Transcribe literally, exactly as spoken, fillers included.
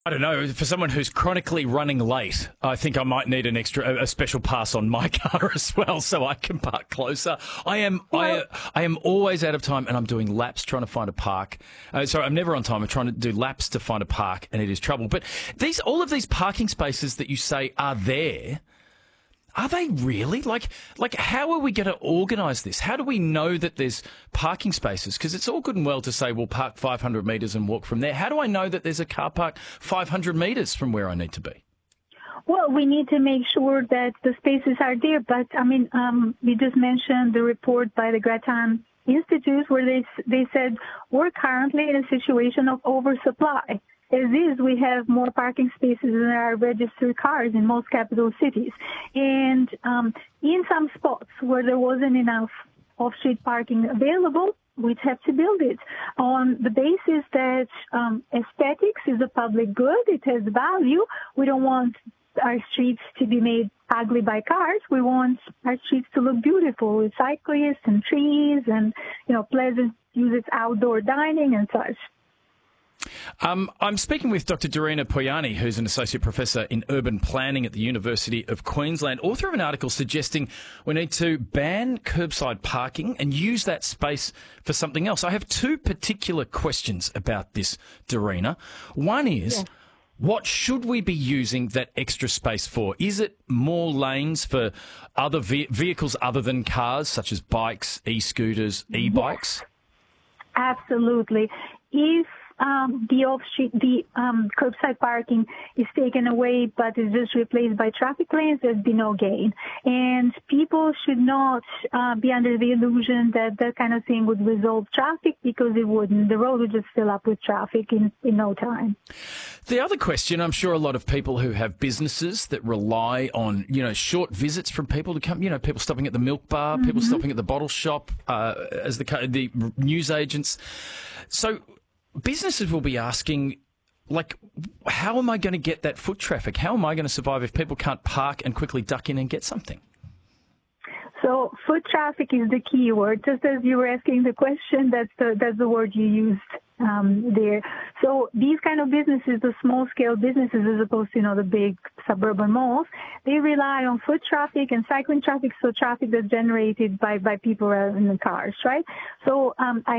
I don't know. For someone who's chronically running late, I think I might need an extra, a special pass on my car as well, so I can park closer. I am, I, I am always out of time, and I'm doing laps trying to find a park. Uh, sorry, I'm never on time. I'm trying to do laps to find a park, and it is trouble. But these, all of these parking spaces that you say are there, are they really? Like, like, how are we going to organise this? How do we know that there's parking spaces? Because it's all good and well to say, we'll park five hundred metres and walk from there. How do I know that there's a car park five hundred metres from where I need to be? Well, we need to make sure that the spaces are there. But, I mean, um, you just mentioned the report by the Grattan Institute where they, they said we're currently in a situation of oversupply. As is, we have more parking spaces than there are registered cars in most capital cities. And um, in some spots where there wasn't enough off-street parking available, we'd have to build it on the basis that um, aesthetics is a public good. It has value. We don't want our streets to be made ugly by cars. We want our streets to look beautiful with cyclists and trees and, you know, pleasant uses outdoor dining and such. Um, I'm speaking with Doctor Dorina Poyani, who's an associate professor in urban planning at the University of Queensland, author of an article suggesting we need to ban curbside parking and use that space for something else. I have two particular questions about this, Dorina. One is, yeah. What should we be using that extra space for? Is it more lanes for other ve- vehicles other than cars, such as bikes, e-scooters, e-bikes? Yes. Absolutely. If Um, the off-street, the um, curbside parking is taken away, but is just replaced by traffic lanes, there's been no gain. And people should not uh, be under the illusion that that kind of thing would resolve traffic, because it wouldn't. The road would just fill up with traffic in, in no time. The other question, I'm sure a lot of people who have businesses that rely on, you know, short visits from people to come, you know, people stopping at the milk bar, mm-hmm. people stopping at the bottle shop, uh, as the the news agents. So businesses will be asking, like, how am I going to get that foot traffic? How am I going to survive if people can't park and quickly duck in and get something? So foot traffic is the key word. Just as you were asking the question, that's the, that's the word you used um, there. So these kind of businesses, the small-scale businesses, as opposed to, you know, the big suburban malls, they rely on foot traffic and cycling traffic, so traffic that's generated by, by people rather than cars, right? So um, I